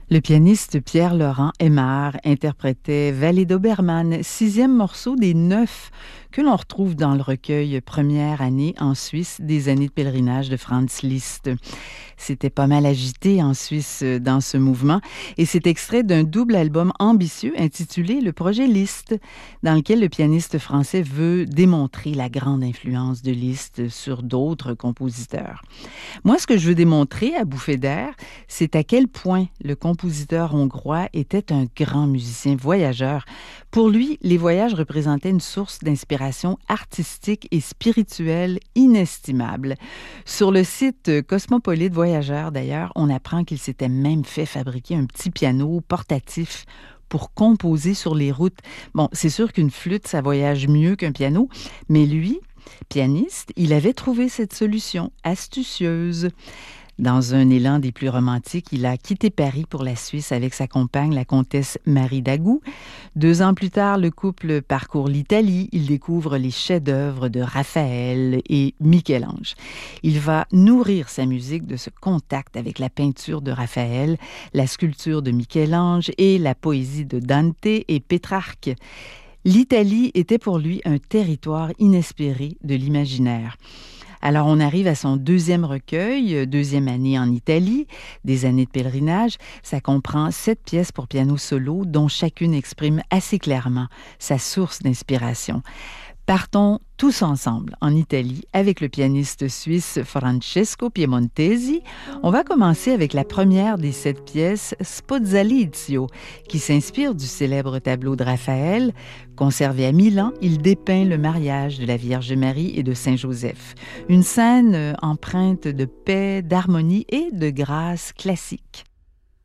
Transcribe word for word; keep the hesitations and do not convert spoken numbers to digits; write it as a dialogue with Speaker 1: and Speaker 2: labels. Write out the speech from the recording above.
Speaker 1: Le pianiste Pierre Laurent Aimard interprétait Vallée d'Obermann, sixième morceau des neuf que l'on retrouve dans le recueil Première année en Suisse des années de pèlerinage de Franz Liszt. C'était pas mal agité en Suisse dans ce mouvement et c'est extrait d'un double album ambitieux intitulé Le Projet Liszt, dans lequel le pianiste français veut démontrer la grande influence de Liszt sur d'autres compositeurs. Moi, ce que je veux démontrer à bouffée d'air, c'est à quel point le compositeur hongrois était un grand musicien voyageur. Pour lui, les voyages représentaient une source d'inspiration artistique et spirituelle inestimable. Sur le site Cosmopolite Voyageurs, d'ailleurs, on apprend qu'il s'était même fait fabriquer un petit piano portatif pour composer sur les routes. Bon, c'est sûr qu'une flûte, ça voyage mieux qu'un piano, mais lui, pianiste, il avait trouvé cette solution astucieuse. Dans un élan des plus romantiques, il a quitté Paris pour la Suisse avec sa compagne, la comtesse Marie Dagou. Deux ans plus tard, le couple parcourt l'Italie. Il découvre les chefs-d'œuvre de Raphaël et Michel-Ange. Il va nourrir sa musique de ce contact avec la peinture de Raphaël, la sculpture de Michel-Ange et la poésie de Dante et Pétrarque. L'Italie était pour lui un territoire inespéré de l'imaginaire. Alors, on arrive à son deuxième recueil, deuxième année en Italie, des années de pèlerinage. Ça comprend sept pièces pour piano solo, dont chacune exprime assez clairement sa source d'inspiration. Partons tous ensemble en Italie avec le pianiste suisse Francesco Piemontesi. On va commencer avec la première des sept pièces, Sposalizio, qui s'inspire du célèbre tableau de Raphaël. Conservé à Milan, il dépeint le mariage de la Vierge Marie et de Saint Joseph. Une scène empreinte de paix, d'harmonie et de grâce classique.